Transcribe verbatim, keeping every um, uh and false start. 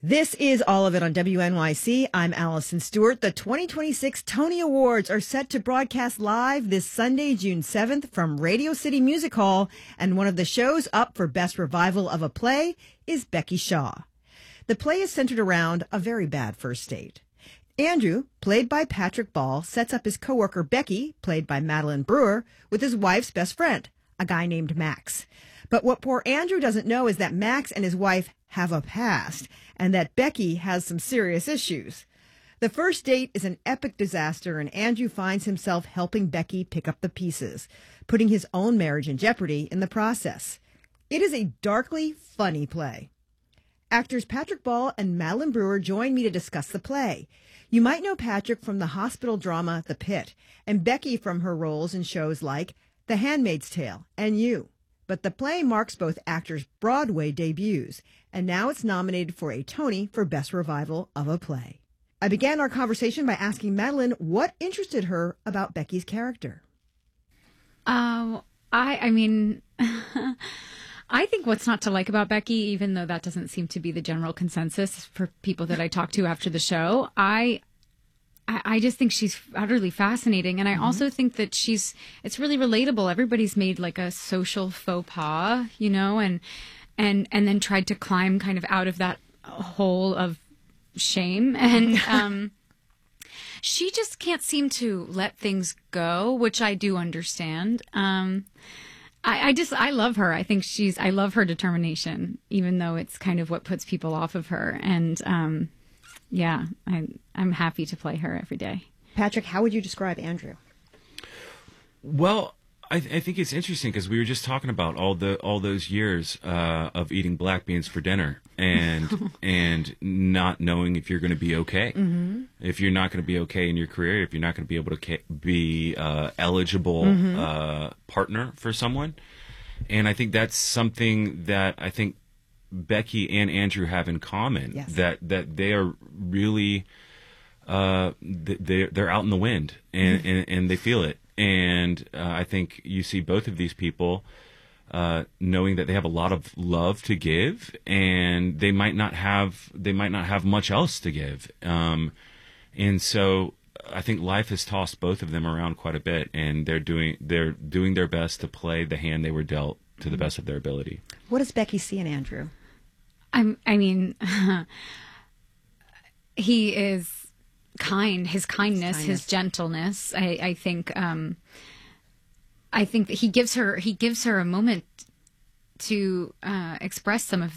This is All of It on W N Y C. I'm Allison Stewart. The twenty twenty-six Tony Awards are set to broadcast live this Sunday, June seventh from Radio City Music Hall, and one of the shows up for Best Revival of a Play is Becky Shaw. The play is centered around a very bad first date. Andrew, played by Patrick Ball, sets up his coworker Becky, played by Madeline Brewer, with his wife's best friend, a guy named Max. But what poor Andrew doesn't know is that Max and his wife have a past, and that Becky has some serious issues. The first date is an epic disaster, and Andrew finds himself helping Becky pick up the pieces, putting his own marriage in jeopardy in the process. It is a darkly funny play. Actors Patrick Ball and Madeline Brewer join me to discuss the play. You might know Patrick from the hospital drama The Pit, and Becky from her roles in shows like The Handmaid's Tale and You. But the play marks both actors' Broadway debuts, and now it's nominated for a Tony for Best Revival of a Play. I began our conversation by asking Madeline what interested her about Becky's character. Um, I, I mean, I think what's not to like about Becky, even though that doesn't seem to be the general consensus for people that I talk to after the show, I, I, I just think she's utterly fascinating. And I mm-hmm. also think that she's, it's really relatable. Everybody's made like a social faux pas, you know, and, and, and then tried to climb kind of out of that hole of shame. And, um, she just can't seem to let things go, which I do understand. Um, I, I just, I love her. I think she's, I love her determination, even though it's kind of what puts people off of her. And, um, yeah, I, I'm happy to play her every day. Patrick, how would you describe Andrew? Well, I, th- I think it's interesting because we were just talking about all the all those years uh, of eating black beans for dinner and and not knowing if you're going to be okay, mm-hmm. if you're not going to be okay in your career, if you're not going to be able to ca- be uh, eligible mm-hmm. uh, partner for someone, and I think that's something that I think Becky and Andrew have in common. Yes. That that they are really uh, they they're out in the wind and, mm-hmm. and, and they feel it. And uh, I think you see both of these people uh, knowing that they have a lot of love to give, and they might not have they might not have much else to give. Um, and so I think life has tossed both of them around quite a bit, and they're doing they're doing their best to play the hand they were dealt to the best of their ability. What does Becky see in Andrew? I'm. I mean, he is kind, his kindness, his, his gentleness. I, I think, um, I think that he gives her, he gives her a moment to uh, express some of